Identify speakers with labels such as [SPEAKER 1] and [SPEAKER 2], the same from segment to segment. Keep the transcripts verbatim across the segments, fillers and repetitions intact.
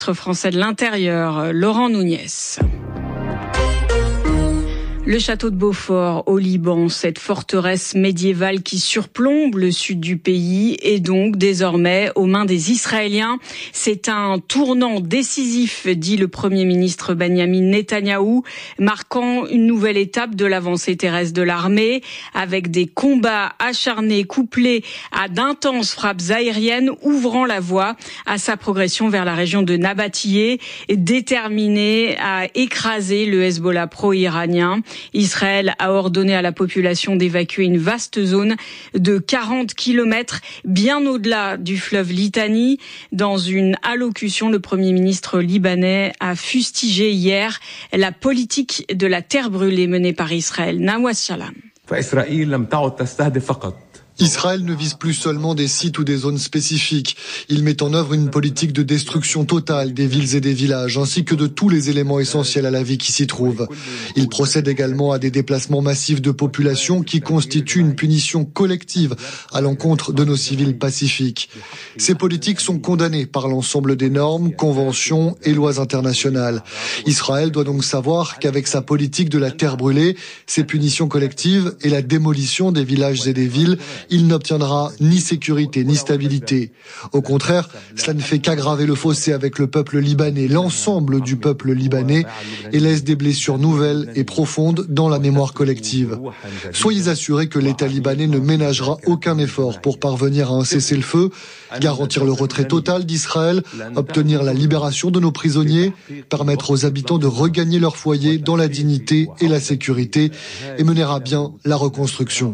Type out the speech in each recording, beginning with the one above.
[SPEAKER 1] Français de l'Intérieur, Laurent Nunez. Le château de Beaufort au Liban, cette forteresse médiévale qui surplombe le sud du pays, est donc désormais aux mains des Israéliens. C'est un tournant décisif, dit le Premier ministre Benyamin Netanyahou, marquant une nouvelle étape de l'avancée terrestre de l'armée, avec des combats acharnés couplés à d'intenses frappes aériennes, ouvrant la voie à sa progression vers la région de Nabatiyeh, déterminé à écraser le Hezbollah pro-iranien. Israël a ordonné à la population d'évacuer une vaste zone de quarante kilomètres, bien au-delà du fleuve Litani. Dans une allocution, le Premier ministre libanais a fustigé hier la politique de la terre brûlée menée par Israël. Nawaz Shalom.
[SPEAKER 2] Israël ne vise plus seulement des sites ou des zones spécifiques. Il met en œuvre une politique de destruction totale des villes et des villages, ainsi que de tous les éléments essentiels à la vie qui s'y trouvent. Il procède également à des déplacements massifs de population qui constituent une punition collective à l'encontre de nos civils pacifiques. Ces politiques sont condamnées par l'ensemble des normes, conventions et lois internationales. Israël doit donc savoir qu'avec sa politique de la terre brûlée, ses punitions collectives et la démolition des villages et des villes, il n'obtiendra ni sécurité ni stabilité. Au contraire, cela ne fait qu'aggraver le fossé avec le peuple libanais, l'ensemble du peuple libanais, et laisse des blessures nouvelles et profondes dans la mémoire collective. Soyez assurés que l'État libanais ne ménagera aucun effort pour parvenir à un cessez-le-feu, garantir le retrait total d'Israël, obtenir la libération de nos prisonniers, permettre aux habitants de regagner leur foyer dans la dignité et la sécurité, et mener à bien la reconstruction.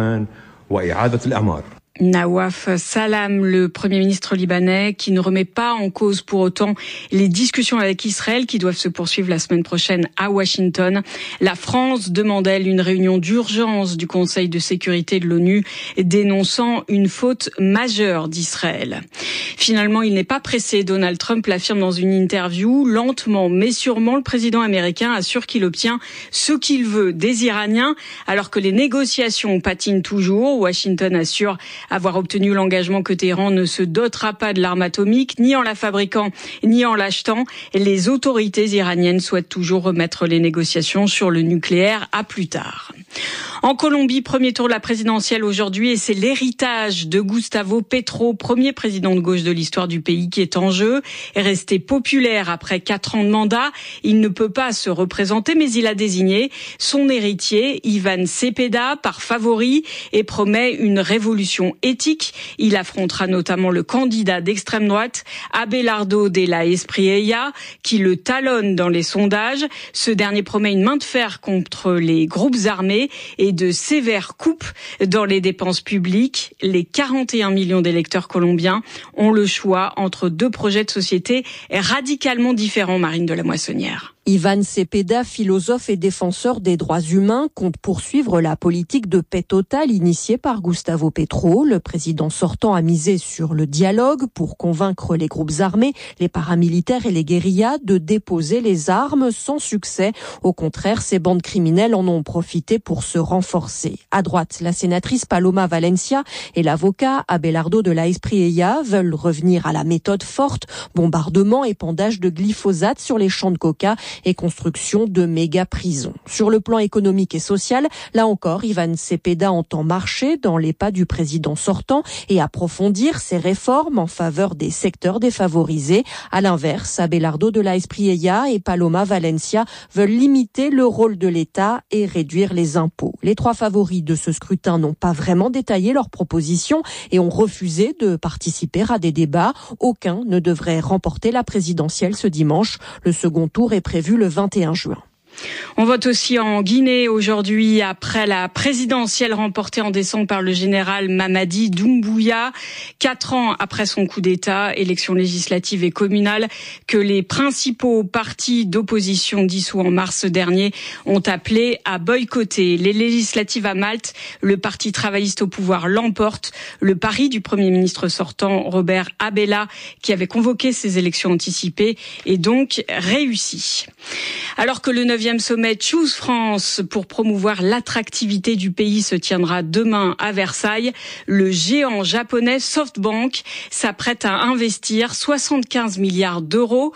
[SPEAKER 1] Nawaf Salam, le Premier ministre libanais, qui ne remet pas en cause pour autant les discussions avec Israël qui doivent se poursuivre la semaine prochaine à Washington. La France demande, elle, une réunion d'urgence du Conseil de sécurité de l'ONU, dénonçant une faute majeure d'Israël. Finalement, il n'est pas pressé. Donald Trump l'affirme dans une interview. Lentement mais sûrement, le président américain assure qu'il obtient ce qu'il veut des Iraniens, alors que les négociations patinent toujours. Washington assure avoir obtenu l'engagement que Téhéran ne se dotera pas de l'arme atomique, ni en la fabriquant, ni en l'achetant. Les autorités iraniennes souhaitent toujours remettre les négociations sur le nucléaire à plus tard. En Colombie, premier tour de la présidentielle aujourd'hui, et c'est l'héritage de Gustavo Petro, premier président de gauche de l'histoire du pays, qui est en jeu. Est resté populaire après quatre ans de mandat. Il ne peut pas se représenter, mais il a désigné son héritier, Iván Cepeda, par favori, et promet une révolution éthique. Il affrontera notamment le candidat d'extrême droite, Abelardo de la Espriella, qui le talonne dans les sondages. Ce dernier promet une main de fer contre les groupes armés et de sévères coupes dans les dépenses publiques. Les quarante et un millions d'électeurs colombiens ont le choix entre deux projets de société radicalement différents, Marine de la Moissonnière.
[SPEAKER 3] Iván Cepeda, philosophe et défenseur des droits humains, compte poursuivre la politique de paix totale initiée par Gustavo Petro. Le président sortant a misé sur le dialogue pour convaincre les groupes armés, les paramilitaires et les guérillas de déposer les armes sans succès. Au contraire, ces bandes criminelles en ont profité pour se renforcer. À droite, la sénatrice Paloma Valencia et l'avocat Abelardo de la Espriella veulent revenir à la méthode forte, bombardement, épandage de glyphosate sur les champs de coca et construction de méga-prisons. Sur le plan économique et social, là encore, Iván Cepeda entend marcher dans les pas du président sortant et approfondir ses réformes en faveur des secteurs défavorisés. À l'inverse, Abelardo de la Espriella et Paloma Valencia veulent limiter le rôle de l'État et réduire les impôts. Les trois favoris de ce scrutin n'ont pas vraiment détaillé leurs propositions et ont refusé de participer à des débats. Aucun ne devrait remporter la présidentielle ce dimanche. Le second tour est prévu le vingt et un juin.
[SPEAKER 1] On vote aussi en Guinée aujourd'hui après la présidentielle remportée en décembre par le général Mamadi Doumbouya. Quatre ans après son coup d'État, élections législatives et communales que les principaux partis d'opposition dissous en mars dernier ont appelé à boycotter. Les législatives à Malte, le parti travailliste au pouvoir l'emporte. Le pari du Premier ministre sortant, Robert Abela, qui avait convoqué ces élections anticipées, est donc réussi. Alors que le neuvième deuxième sommet Choose France pour promouvoir l'attractivité du pays se tiendra demain à Versailles. Le géant japonais SoftBank s'apprête à investir soixante-quinze milliards d'euros